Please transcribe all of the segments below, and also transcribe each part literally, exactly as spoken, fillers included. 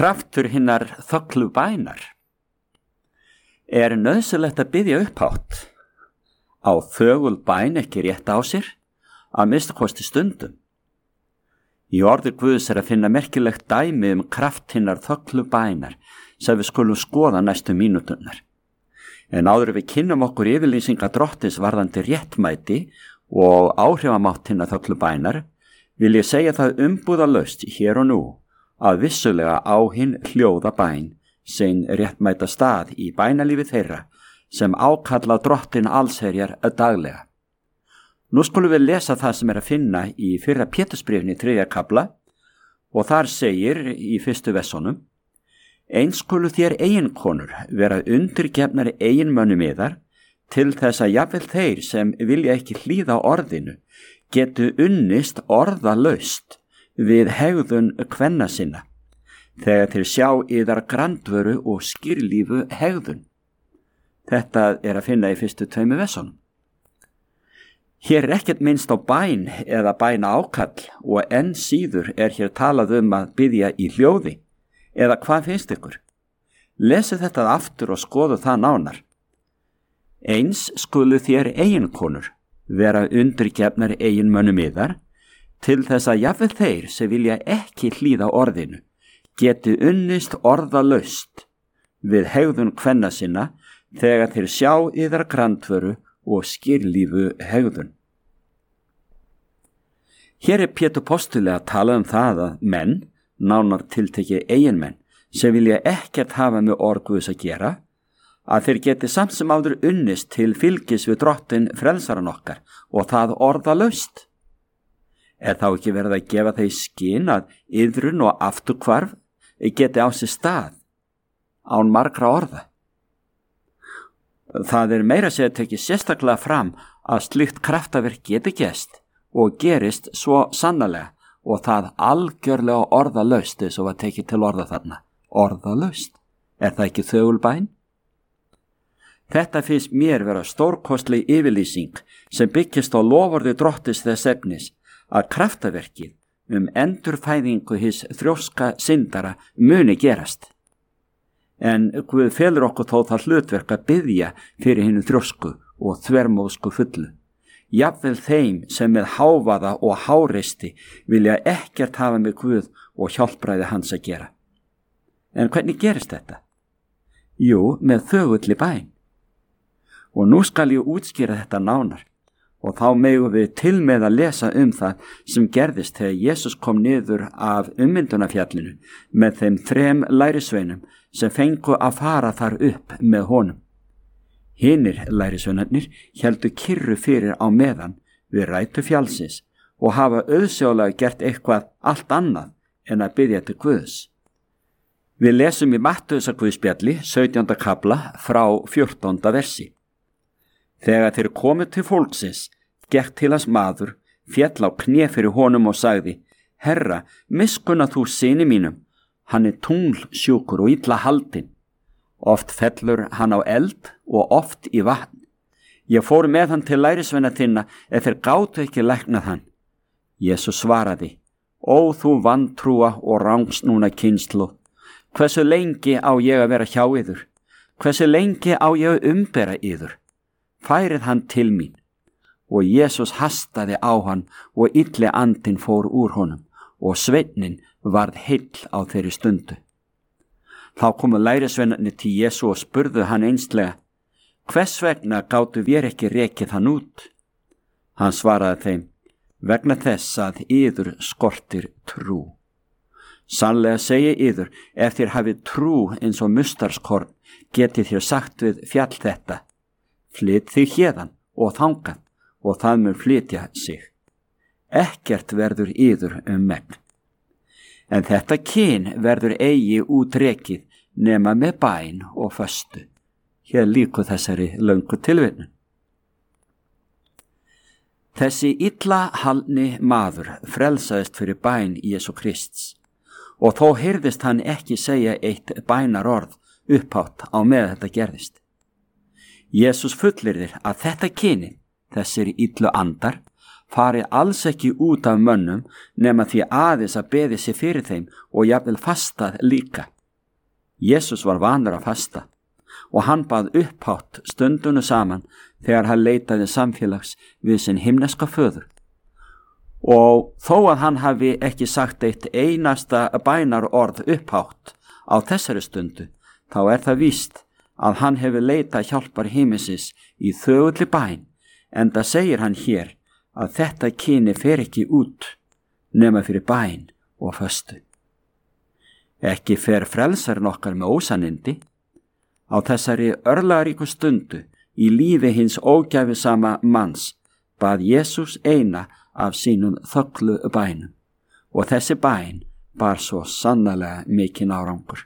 Kraftur hinnar þöglu bænar. Er nauðsynlegt að biðja upphátt? Á þögul bæn ekki rétt á sér, að minnsta kosti stundum? Í orði Guðs er að finna merkilegt dæmi um kraft hinnar þöglu bænar sem við skulum skoða næstu mínúturnar. En áður við kynnum okkur yfirlýsinga drottins varðandi réttmæti og áhrifamátt hinnar þöglu bænar, vil ég segja það umbúðalaust hér og nú að vissulega á hinn hljóða bæn sinn réttmæta stað í bænalífi þeirra sem ákalla drottin allsherjar daglega. Nú skulum við lesa það sem er að finna í fyrra Pétursbréfinu í þriðja kafla og þar segir í fyrstu versunum: Eins skulu þér eiginkonur vera undirgefnari eiginmönnum yðar til þess að jafnvel þeir sem vilja ekki hlýða orðinu getu unnist orðalaust við hegðun kvenna sinna, þegar þeir sjá yðar grandvöru og skýrlífu hegðun. Þetta er að finna í fyrstu tveimu versunum. Hér er ekkert minnst á bæn eða bæna ákall og enn síður er hér talað um að biðja í hljóði, eða hvað finnst ykkur? Lesið þetta aftur og skoðu það nánar. Eins skulu þér eiginkonur vera undirgefnar eiginmönnum yðar til þess að jafnvel þeir sem vilja ekki hlýða orðinu geti unnist orðalaust við hegðun kvenna sinna þegar þeir sjá yðar grandvöru og skýrlífu hegðun. Hér er Pétur postuli að tala um það að menn, nánar tiltekið eiginmenn, sem vilja ekkert hafa með orð Guðs að gera, að þeir geti samt sem áður unnist til fylgis við drottin frelsaran okkar og það orðalaust. Er þá ekki verið að gefa þeir skyn að iðrun og afturkvarf geti á sér stað án margra orða? Það er meira sér að tekið sérstaklega fram að slíkt kraftaverk geti gest og gerist svo sannarlega og það algjörlega orðalaust eins og var tekið til orða þarna. Orðalaust? Er það ekki þögulbæn? Þetta finnst mér vera stórkostleg yfirlýsing sem byggist á loforði drottis þess efnis að kraftaverkið um endurfæðingu hins þrjóska syndara muni gerast. En Guð felur okkur þó það hlutverk að biðja fyrir hinu þrjósku og þvermóðsku fullu. Jafnvel þeim sem með hávaða og háreisti vilja ekkert hafa með Guð og hjálpræði hans að gera. En hvernig gerist þetta? Jú, með þögulli bæn. Og nú skal ég útskýra þetta nánar. Og þá megum við til með að lesa um það sem gerðist þegar Jesús kom niður af ummyndunarfjallinu með þeim þrem lærisveinum sem fengu að fara þar upp með honum. Hinir lærisveinarnir héldu kyrru fyrir á meðan við rætu fjallsins og hafa auðsjálega gert eitthvað allt annað en að biðja til Guðs. Við lesum í Mattheusarguðspjalli sautjánda kafla frá fjórtánda versi. Þegar þeir komu til fólksins, gekk til hans maður, féll á kné fyrir honum og sagði: Herra, miskunna þú syni mínum, hann er tunglsjúkur og illa haldinn. Oft fellur hann á eld og oft í vatn. Ég fór með hann til lærisveina þinna ef þeir gátu ekki læknað hann. Jesús svaraði: Ó þú vantrúa og rangsnúna kynslóð, hversu lengi á ég að vera hjá yður? Hversu lengi á ég að umbera yður? Færið hann til mín. Og Jesús hastaði á hann og illi andinn fór úr honum og sveinninn varð heill á þeirri stundu. Þá komu lærisveinarnir til Jesú og spurðu hann einslega: Hvers vegna gátu vér ekki rekið hann út? Hann svaraði þeim: Vegna þess að yður skortir trú. Sannlega segi yður, ef þér hafið trú eins og mustarskorn, getið þér sagt við fjall þetta: Flyt þig héðan og þangað, og það mun flytja sig. Ekkert verður yður um megn. En þetta kyn verður eigi útrekið nema með bæn og föstu. Hér líku þessari löngu tilvitnun. Þessi illa haldni maður frelsaðist fyrir bæn Jesú Krists og þó heyrðist hann ekki segja eitt bænarorð upphátt á með þetta gerðist. Jesús fullyrðir að þetta kyni, þessir illu andar, fari alls ekki út af mönnum nema því aðeins að beði sig fyrir þeim og jafnvel fastað líka. Jesús var vanur að fasta og hann bað upphátt stundunu saman þegar hann leitaði samfélags við sinn himneska föður. Og þó að hann hafi ekki sagt eitt einasta bænarorð upphátt á þessari stundu, þá er það víst að hann hefur leitað hjálpar himinsins í þögulli bæn, enda segir hann hér að þetta kyni fer ekki út nema fyrir bæn og föstu. Ekki fer frelsarinn okkar með ósannindi. Á þessari örlagaríku stundu í lífi hins ógæfisama manns bað Jesús eina af sínum þöglu bænum og þessi bæn bar svo sannarlega mikinn árangur.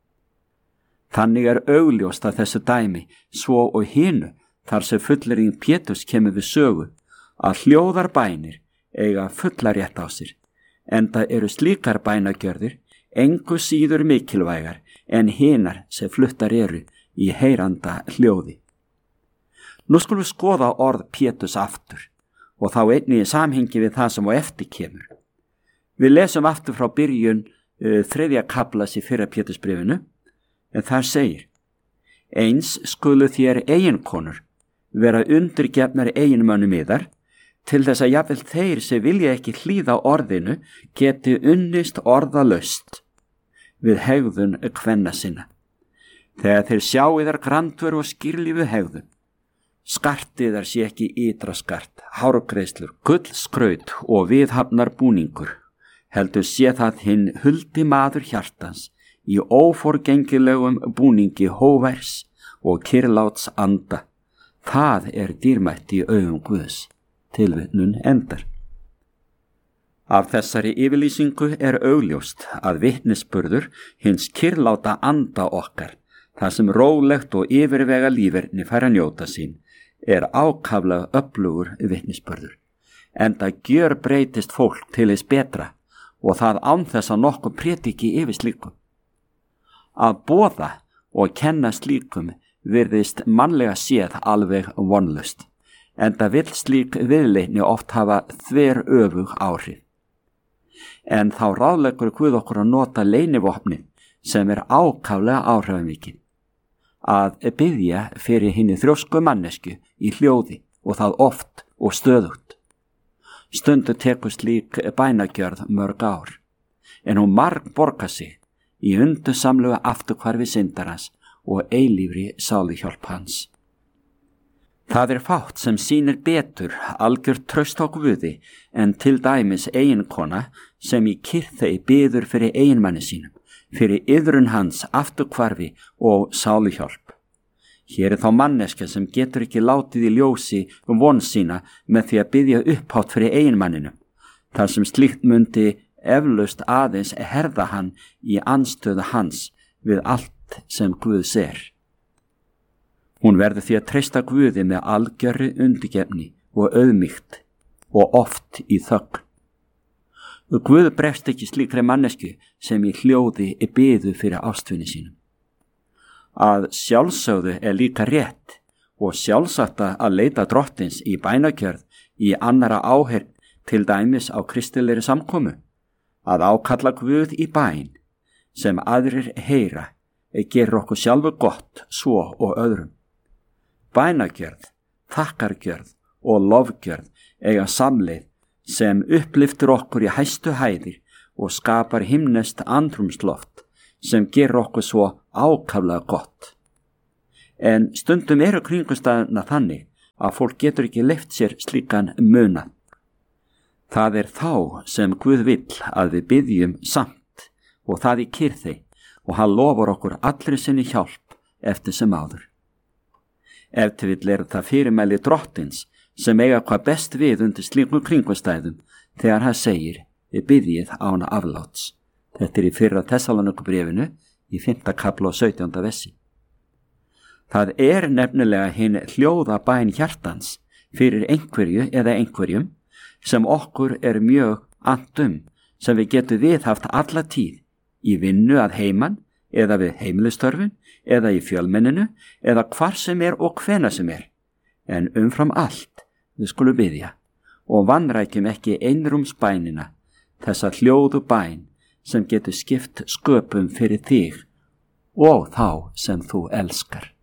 Þannig er augljóst að þessu dæmi svo og hinu þar sem fullyrðing Péturs kemur við sögu að hljóðar bænir eiga fulla rétt á sér, enda eru slíkar bænagjörðir engu síður mikilvægar en hinar sem fluttar eru í heyranda hljóði. Nú skulum við skoða orð Péturs aftur og þá einnig í samhengi við það sem á eftir kemur. Við lesum aftur frá byrjun uh, þriðja kaflas í fyrra Pétursbréfinu, en þar segir: Eins skulu þér eiginkonur vera undirgefnar eiginmönnum yðar, til þess að jafnvel þeir sem vilja ekki hlýða orðinu geti unnist orðalaust við hegðun kvenna sinna. Þegar þeir sjá yðar grandvöru og skýrlífu hegðun, skartiðar sé ekki ytra skart, hárgreiðslur, gullskraut og viðhafnar búningur, heldur sé það hinn huldi maður hjartans í óforgengilegum búningi hóværs og kyrláts anda. Það er dýrmætt í augum Guðs. Tilvitnun endar. Af þessari yfirlýsingu er augljóst að vitnisburður hins kyrláta anda okkar, það sem rólegt og yfirvega líferni fær að njóta sín, er ákaflega öflugur vitnisburður, enda gjörbreytist fólk til þess betra og það án þess að nokkuð prédiki yfir slíkum. Að boða og kenna slíkum virðist mannlega séð alveg vonlaust, enda vill slík viðleitni oft hafa þver öfug áhrif. En þá ráðleggur Guð okkur að nota leynivopnið sem er ákaflega áhrifamikið, að biðja fyrir hinni þrjósku mannesku í hljóði og það oft og stöðugt. Stundu tekur slík bænagjörð mörg ár, en hún marg borgar sig í undursamlegu afturhvarfi syndarans og eilífri sáluhjálp hans. Það er fátt sem sýnir betur algjört traust á Guði en til dæmis eiginkona sem í kyrþei biður fyrir eiginmanni sínum, fyrir iðrun hans, afturhvarfi og sáluhjálp. Hér er þá manneskja sem getur ekki látið í ljósi um von sína með því að biðja upphátt fyrir eiginmanninum, þar sem slíkt mundi eflaust aðeins herða hann í anstöðu hans við allt sem Guð ser. Hún verður því að treysta Guði með algjörri undirgefni og auðmýkt og oft í þögn. Guð bregst ekki slíkri mannesku sem í hljóði er biðu fyrir ástvinni sínum. Að sjálfsögðu er líka rétt og sjálfsagta að leita drottins í bænagjörð í annara áheyrn, til dæmis á kristilegri samkomu, að ákalla Guð í bæn sem aðrir heyra gerir okkur sjálfu gott svo og öðrum. Bænagjörð, þakkargjörð og lofgjörð eiga samleið sem uppliftur okkur í hæstu hæðir og skapar himneskt andrúmsloft sem gerir okkur svo ákaflega gott. En stundum eru kringumstæðurnar þannig að fólk getur ekki leyft sér slíkan munað. Það er þá sem Guð vill að við biðjum samt og það í kyrþei, og hann lofar okkur allri sinni hjálp eftir sem áður. Ef til vill er það fyrirmæli drottins sem eiga hvað best við undir slíkum kringumstæðum þegar hann segir: við biðjið án afláts. Þetta er í fyrra Tessalónikubréfinu í fimmta kafla og sautjánda versi. Það er nefnilega hinn hljóða bæn hjartans fyrir einhverju eða einhverjum sem okkur er mjög andum, sem við getum viðhaft alla tíð í vinnu að heiman eða við heimilistörfin eða í fjölmenninu eða hvar sem er og hvena sem er. En umfram allt við skulum biðja og vanrækjum ekki einrúmsbænina, þessa hljóðu bæn sem getur skipt sköpum fyrir þig og þá sem þú elskar.